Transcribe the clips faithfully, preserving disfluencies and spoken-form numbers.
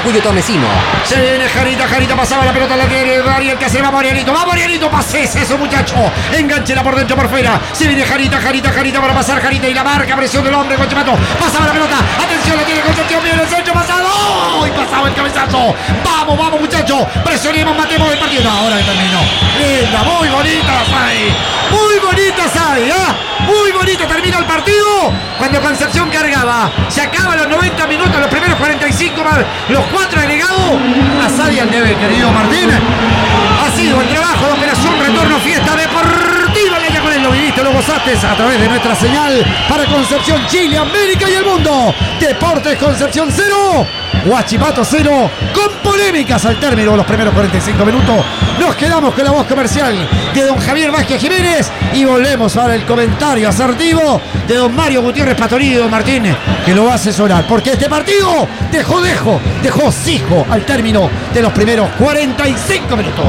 Orgullo Tomesino. Se viene Jarita, Jarita pasaba la pelota, la tiene Ariel que se va Marianito, va Marianito, pases eso muchacho, enganchela por dentro, por fuera, se viene Jarita, Jarita, Jarita para pasar, Jarita y la marca, presión del hombre, Guachipato, pasaba la pelota, atención, la tiene Concepción, viene el centro pasado, ¡oh! Y pasaba el cabezazo, vamos, vamos muchachos, presionemos, matemos el partido, no, ahora que terminó, linda, muy bonita la Sai, muy bonita Sai, ¿ah? Muy bonito, termina el partido, cuando Concepción cargaba, se acaban los noventa minutos, los primeros cuarenta y cinco más los cuatro agregados, a Sai al debe, querido Martín, ha sido el trabajo de Operación Retorno Fiesta Deportiva, Leña con él, lo viviste, lo gozaste a través de nuestra señal para Concepción, Chile, América y el mundo, Deportes Concepción cero, Huachipato cero, con polémicas al término de los primeros cuarenta y cinco minutos, nos quedamos con la voz comercial de don Javier Vázquez Jiménez y volvemos ahora el comentario asertivo de don Mario Gutiérrez Pastorido Martínez, que lo va a asesorar, porque este partido dejó dejo, dejó sijo al término de los primeros cuarenta y cinco minutos.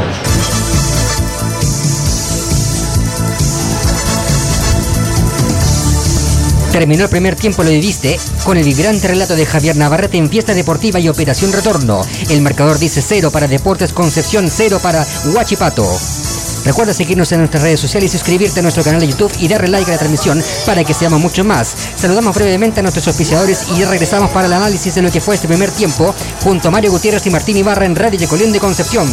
Terminó el primer tiempo, lo viviste, con el vibrante relato de Javier Navarrete en Fiesta Deportiva y Operación Retorno. El marcador dice cero para Deportes Concepción, cero para Huachipato. Recuerda seguirnos en nuestras redes sociales y suscribirte a nuestro canal de YouTube y darle like a la transmisión para que seamos mucho más. Saludamos brevemente a nuestros auspiciadores y ya regresamos para el análisis de lo que fue este primer tiempo junto a Mario Gutiérrez y Martín Ibarra en Radio Yecolén de Concepción.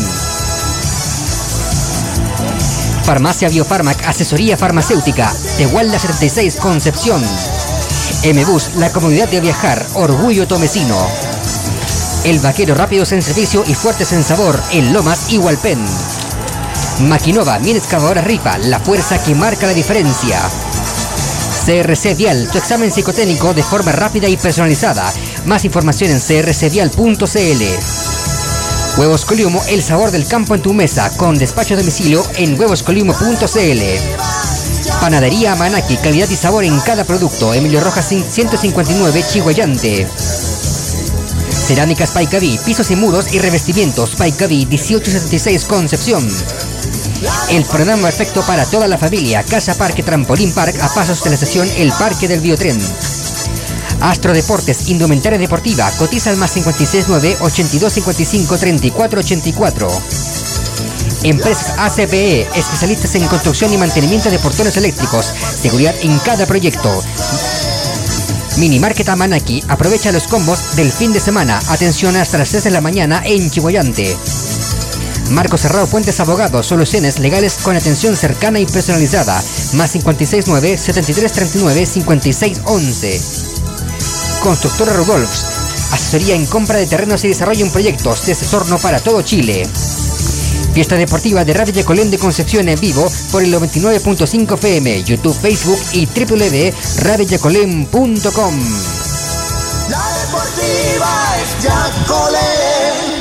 Farmacia Biofarmac, asesoría farmacéutica, Tehuala setenta y seis, Concepción. M-Bus, la comodidad de viajar, Orgullo Tomesino. El Vaquero, rápidos en servicio y fuertes en sabor, en Lomas y Hualpén. Maquinova, mini excavadora Rifa, la fuerza que marca la diferencia. C R C Vial, tu examen psicotécnico de forma rápida y personalizada. Más información en c r c vial punto c l. Huevos Coliumo, el sabor del campo en tu mesa, con despacho a domicilio en huevos coliumo punto c l. Panadería Manaki, calidad y sabor en cada producto, Emilio Rojas ciento cincuenta y nueve, Chihuayante. Cerámicas Paicaví, pisos y muros y revestimientos, Paicaví dieciocho setenta y seis, Concepción. El programa perfecto para toda la familia, Casa Parque Trampolín Park, a pasos de la estación El Parque del Biotren. Astro Deportes, indumentaria deportiva, cotiza al más cincuenta y seis nueve, ochenta y dos cincuenta y cinco, treinta y cuatro ochenta y cuatro. Empresas A C P E, especialistas en construcción y mantenimiento de portones eléctricos, seguridad en cada proyecto. Mini Market Amanaki, aprovecha los combos del fin de semana, atención hasta las seis de la mañana en Chihuayante. Marco Cerrado Fuentes Abogados, soluciones legales con atención cercana y personalizada, más cincuenta y seis nueve, setenta y tres treinta y nueve, cincuenta y seis once. Constructora Rudolfs, asesoría en compra de terrenos y desarrollo en proyectos, desde Sorno para todo Chile. Fiesta Deportiva de Radio Yecolén de Concepción en vivo por el noventa y nueve punto cinco F M, YouTube, Facebook y doble u doble u doble u punto radio yecolén punto com. La deportiva es Yecolén.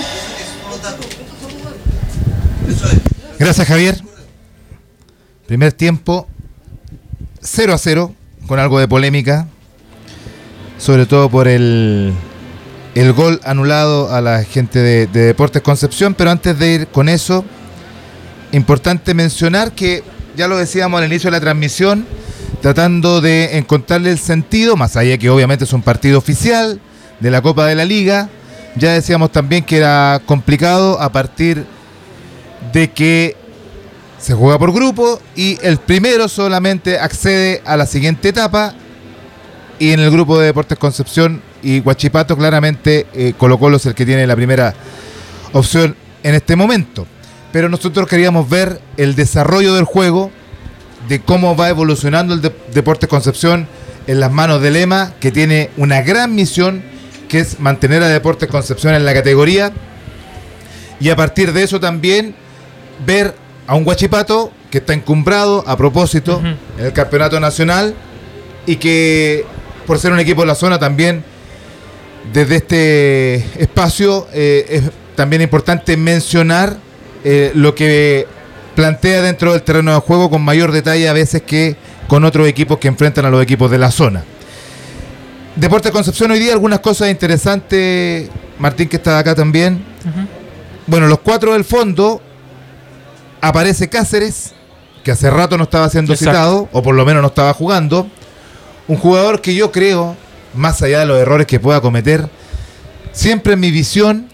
Gracias, Javier. Primer tiempo cero a cero, con algo de polémica, sobre todo por el, el gol anulado a la gente de, de Deportes Concepción. Pero antes de ir con eso, importante mencionar que ya lo decíamos al inicio de la transmisión, tratando de encontrarle el sentido, más allá que obviamente es un partido oficial de la Copa de la Liga. Ya decíamos también que era complicado a partir de que se juega por grupo y el primero solamente accede a la siguiente etapa. Y en el grupo de Deportes Concepción y Huachipato, claramente eh, Colo Colo es el que tiene la primera opción en este momento. Pero nosotros queríamos ver el desarrollo del juego, de cómo va evolucionando el de- Deportes Concepción en las manos de Lema, que tiene una gran misión, que es mantener a Deportes Concepción en la categoría. Y a partir de eso también ver a un Huachipato que está encumbrado a propósito uh-huh. en el campeonato nacional, y que por ser un equipo de la zona también desde este espacio eh, es también importante mencionar eh, lo que plantea dentro del terreno de juego con mayor detalle a veces que con otros equipos que enfrentan a los equipos de la zona. Deportes Concepción hoy día, algunas cosas interesantes, Martín, que está acá también. Uh-huh. Bueno, los cuatro del fondo, aparece Cáceres, que hace rato no estaba siendo Exacto. citado, o por lo menos no estaba jugando. Un jugador que yo creo, más allá de los errores que pueda cometer, siempre en mi visión